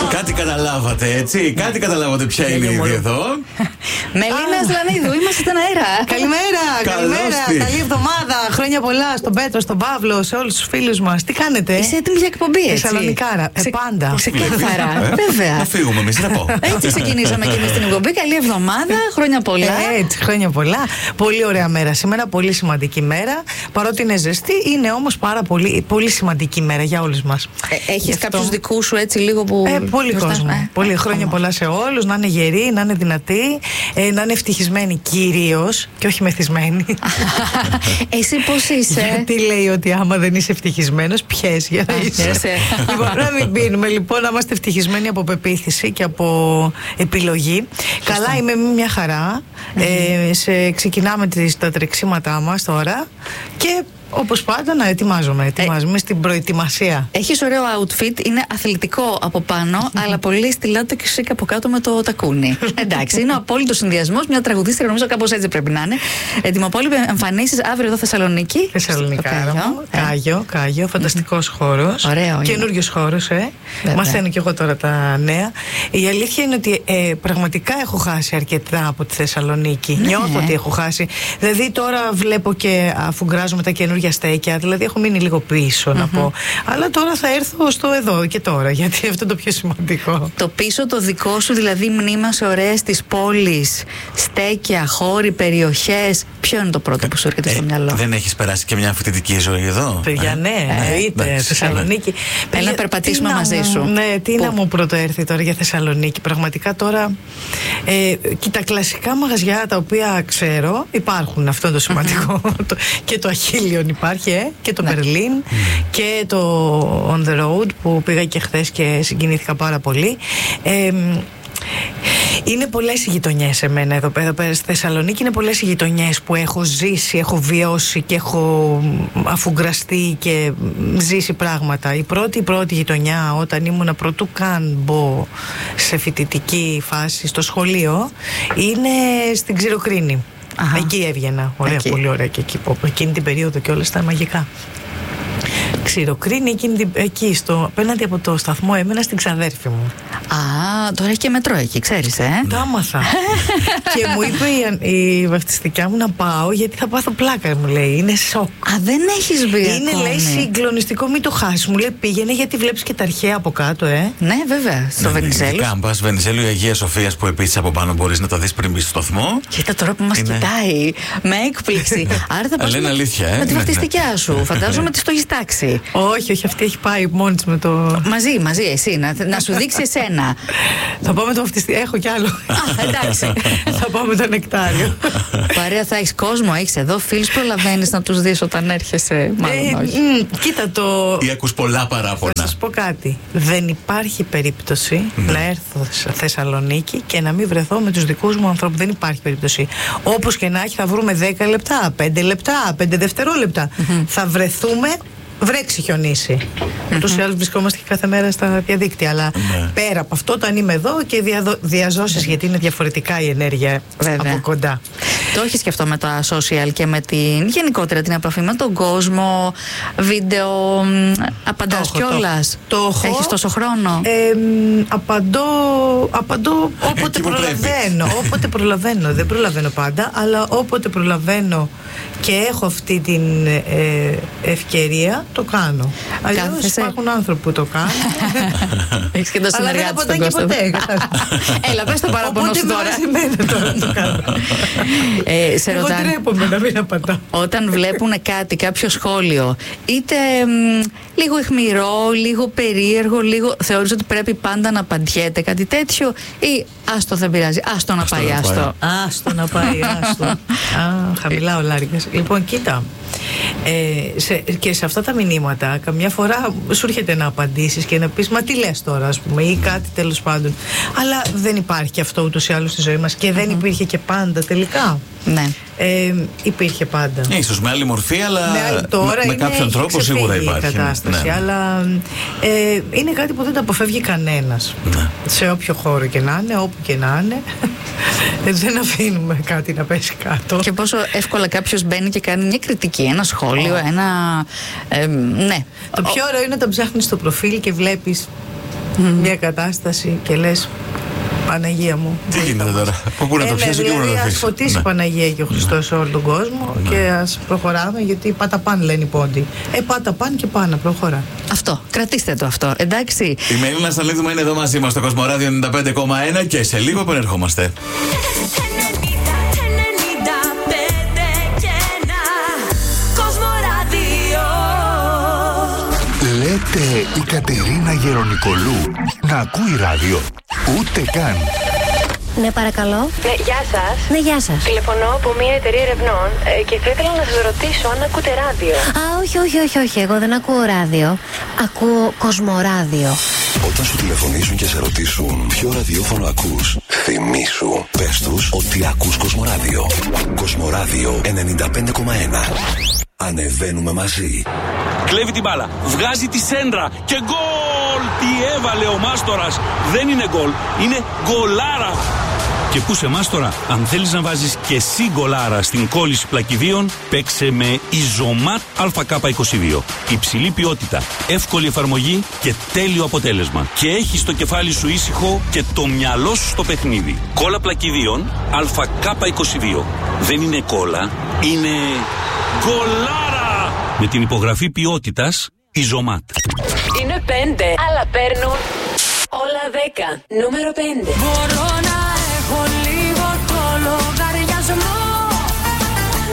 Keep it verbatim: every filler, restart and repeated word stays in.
Κάτι καταλάβατε, έτσι. Κάτι καταλάβατε ποια είναι η ίδια εδώ. Μελίνα Σλανίδου, είμαστε στον αέρα. Καλημέρα, καλημέρα. Καλή εβδομάδα. Χρόνια πολλά στον Πέτρο, στον Παύλο, σε όλους τους φίλους μας. Τι κάνετε? Είσαι έτοιμη για εκπομπή, έτσι? Θεσσαλονικάρα. Ε, πάντα. Ξεκάθαρα. Βέβαια. Να φύγουμε εμείς, να πω. Έτσι ξεκινήσαμε και εμείς την εκπομπή. Καλή εβδομάδα. Χρόνια πολλά. Έτσι, χρόνια πολλά. Πολύ ωραία μέρα σήμερα. Πολύ σημαντική μέρα. Παρότι είναι ζεστή, είναι όμως πάρα πολύ, πολύ σημαντική μέρα για όλους μας. Ε, Έχεις κάποιους δικούς σου έτσι λίγο που. Ε, πολύ κόσμο. Ε, πολύ χρόνια ακόμα. πολλά σε όλους. Να είναι γεροί, να είναι δυνατοί, ε, να είναι ευτυχισμένοι κυρίως και όχι μεθυσμένοι. Εσύ πώς είσαι? Γιατί λέει ότι άμα δεν είσαι ευτυχισμένος, πιες για να είσαι. Λοιπόν, να μην πίνουμε λοιπόν, να είμαστε ευτυχισμένοι από πεποίθηση και από επιλογή. Καλά, είμαι μια χαρά. Ε, σε, ξεκινάμε τις, τα τρεξίματά μας τώρα και όπως πάντα να ετοιμάζομαι. Ετοιμάζομαι ε, στην προετοιμασία. Έχεις ωραίο outfit, είναι αθλητικό από πάνω, αλλά πολύ στυλάτο και σίκα από κάτω με το τακούνι. Εντάξει, είναι ο απόλυτος συνδυασμός. Μια τραγουδίστρια, νομίζω κάπως έτσι πρέπει να είναι. Ετοιμοπόλοιπη εμφανίσεις αύριο εδώ Θεσσαλονίκη. Θεσσαλονικάρα μου. Ε. Κάγιο, Κάγιο, φανταστικός mm-hmm. χώρος. Ωραίο. Καινούριος χώρος, ε. Μαθαίνω κι εγώ τώρα τα νέα. Η αλήθεια είναι ότι ε, πραγματικά έχω χάσει αρκετά από τη Θεσσαλονίκη. Ναι. Νιώθω ότι έχω χάσει. Δηλαδή τώρα βλέπω και αφουγκράζομαι τα καινούργια για στέκια, δηλαδή έχω μείνει λίγο πίσω mm-hmm. να πω. Αλλά τώρα θα έρθω στο εδώ και τώρα, γιατί αυτό είναι το πιο σημαντικό. Το πίσω το δικό σου, δηλαδή μνήμα σε ωραίες της πόλης, στέκια, χώροι, περιοχές. Ποιο είναι το πρώτο που σου έρχεται ε, στο μυαλό? Δεν έχεις περάσει και μια φοιτητική ζωή εδώ? Παιδιά, ναι, εννοείται. Ε, Θεσσαλονίκη. Έλα να περπατήσουμε μαζί μου, σου. Ναι, τι που? Να μου πρώτο έρθει τώρα για Θεσσαλονίκη. Πραγματικά τώρα. Ε, και τα κλασικά μαγαζιά τα οποία ξέρω υπάρχουν, αυτό είναι το σημαντικό. Mm-hmm. Και το Αχίλιον υπάρχει, ε, και το Μπερλίν ναι. mm. και το On the Road που πήγα και χθες και συγκινήθηκα πάρα πολύ. Ε, είναι πολλές οι γειτονιές εμένα εδώ, εδώ πέρα στη Θεσσαλονίκη. Είναι πολλές οι γειτονιές που έχω ζήσει, έχω βιώσει και έχω αφουγκραστεί και ζήσει πράγματα. Η πρώτη, η πρώτη γειτονιά όταν ήμουνα πρωτού καν μπω σε φοιτητική φάση στο σχολείο είναι στην Ξηροκρίνη. Αχα. Εκεί έβγαινα. Ωραία, εκεί. Πολύ ωραία και εκεί. Εκείνη την περίοδο και όλα στα μαγικά. Ξηροκρίνη, εκείνη την, εκεί, στο, απέναντι από το σταθμό έμενα στην ξαδέρφη μου. Α, τώρα έχει και μετρό εκεί, ξέρεις, ε. Τα άμαθα. Και μου είπε η, η βαφτιστικιά μου να πάω γιατί θα πάθω πλάκα, μου λέει. Είναι σοκ. Α, δεν έχεις βρει Είναι, ακόμη. Λέει, συγκλονιστικό, μην το χάσεις. Μου λέει πήγαινε γιατί βλέπεις και τα αρχαία από κάτω, ε. Ναι, βέβαια. Στο ναι, Βενιζέλου. Αν πας Βενιζέλου, η Αγία Σοφίας που επίσης από πάνω μπορείς να τα δεις πριν μπεις στο σταθμό. Κοίτα τώρα που μας είναι... κοιτάει με έκπληξη. Άρα θα πας με, αλήθεια, ε? με τη βαφτιστικιά σου. Φαντάζομαι τη το έχεις τάξει. Όχι, όχι, αυτή έχει πάει μόνη της με το. Μαζί, μαζί, εσύ, να, να σου δείξει εσένα. Θα πάω με το βαφτιστή, έχω κι άλλο. Α, εντάξει. Θα πάω με το νεκτάριο. Παρέα, θα έχεις κόσμο, έχεις εδώ φίλους, προλαβαίνεις να τους δεις όταν έρχεσαι? Μάλλον όχι. Ε, μ, κοίτα το. Ή ακούς πολλά παράπονα. Θα σας πω κάτι. Δεν υπάρχει περίπτωση ναι. να έρθω σε Θεσσαλονίκη και να μην βρεθώ με τους δικούς μου ανθρώπους. Δεν υπάρχει περίπτωση. Όπως και να έχει, θα βρούμε δέκα λεπτά, πέντε λεπτά, πέντε δευτερόλεπτα. Mm-hmm. Θα βρεθούμε. Βρέξει, χιονίσει. Mm-hmm. Ούτως ή άλλως βρισκόμαστε και κάθε μέρα στα διαδίκτυα. Αλλά mm-hmm. πέρα από αυτό, όταν είμαι εδώ και διαδο... διαζώσεις, mm-hmm. γιατί είναι διαφορετικά η ενέργεια Βέβαια. Από κοντά. Το έχεις και αυτό με τα social και με την γενικότερα την επαφή με τον κόσμο, βίντεο, απαντάς κιόλας? Το έχω. Έχεις τόσο χρόνο? Ε, απαντώ, απαντώ όποτε προλαβαίνω. Όποτε προλαβαίνω. Δεν προλαβαίνω πάντα, αλλά όποτε προλαβαίνω και έχω αυτή την ε, ευκαιρία, το κάνω. Αλλιώς υπάρχουν άνθρωποι που το κάνουν. Έχεις και το συνεργάτη στον Κώστα. ποτέ. Έλα, πες το παραπονό σου τώρα. τώρα το κάνω. Ε, σε Εγώ ρωτάνε, τρέπομαι να μην απαντάω. όταν βλέπουν κάτι, κάποιο σχόλιο, είτε μ, λίγο αιχμηρό, λίγο περίεργο, λίγο, θεωρείς ότι πρέπει πάντα να απαντιέται κάτι τέτοιο, ή άστο, δεν πειράζει, άστο να άστο πάει, να άστο. Άστο να πάει, άστο. Α, χαμηλά ο Λάρικας. Λοιπόν, κοίτα. Ε, σε, και σε αυτά τα μηνύματα, καμιά φορά σου έρχεται να απαντήσεις και να πεις μα τι λες τώρα, ας πούμε, ή κάτι τέλος πάντων. Αλλά δεν υπάρχει και αυτό ούτως ή άλλως στη ζωή μας και δεν υπήρχε και πάντα τελικά. Ναι. Ε, υπήρχε πάντα. Ίσως με άλλη μορφή, αλλά με, τώρα με, με είναι, κάποιον τρόπο σίγουρα υπάρχει. Η κατάσταση, ναι. Αλλά ε, είναι κάτι που δεν το αποφεύγει κανένας. Ναι. Σε όποιο χώρο και να είναι, όπου και να είναι. Δεν αφήνουμε κάτι να πέσει κάτω. Και πόσο εύκολα κάποιος μπαίνει και κάνει μια κριτική, ένα σχόλιο, oh. ένα. Ε, ναι. Το πιο ωραίο είναι όταν ψάχνεις το προφίλ και βλέπεις μια κατάσταση και λες Παναγία μου. Τι γίνεται τώρα, πού να το πιάσω και πού να το δηλαδή, αφήσω. ας φωτίσει η Παναγία και ο Χριστός σε όλο τον κόσμο και ας προχωράμε, γιατί πάτα παν λένε οι πόντοι. Ε, πάτα παν και πάνω, προχωρά. Αυτό, κρατήστε το αυτό, εντάξει. Η Μελίνα Σταλίδουμα είναι εδώ μαζί μας στο Κοσμοράδιο ενενήντα πέντε κόμμα ένα και σε λίγο επανερχόμαστε. Λέτε η Κατερίνα Γερονικολού να ακούει ράδιο? Ούτε καν. Ναι, παρακαλώ. Ναι, γεια σας. Ναι, γεια σας. Τηλεφωνώ από μια εταιρεία ερευνών ε, και θα ήθελα να σας ρωτήσω αν ακούτε ράδιο. Α, όχι, όχι, όχι, όχι. Εγώ δεν ακούω ράδιο. Ακούω Κοσμοράδιο. Όταν σου τηλεφωνήσουν και σε ρωτήσουν ποιο ραδιόφωνο ακούς, θυμήσου, πες τους ότι ακούς Κοσμοράδιο. Κοσμοράδιο ενενήντα πέντε κόμμα ένα. Ανεβαίνουμε μαζί. Κλέβει την μπάλα, βγάζει τη σέντρα και γκολ! Τι έβαλε ο Μάστορας! Δεν είναι γκολ, είναι γκολάρα! Και πού σε Μάστορα, αν θέλεις να βάζεις και εσύ γκολάρα στην κόλληση πλακιδίων, παίξε με Ιζωμάτ Α Κ είκοσι δύο. Υψηλή ποιότητα, εύκολη εφαρμογή και τέλειο αποτέλεσμα. Και έχεις το κεφάλι σου ήσυχο και το μυαλό σου στο παιχνίδι. Κόλλα πλακιδίων Α Κ είκοσι δύο. Δεν είναι κόλλα, είναι γκολάρα! Με την υπογραφή ποιότητας Ιζωμάτ. Είναι πέντε, αλλά παίρνουν όλα δέκα. Νούμερο πέντε. Μπορώ να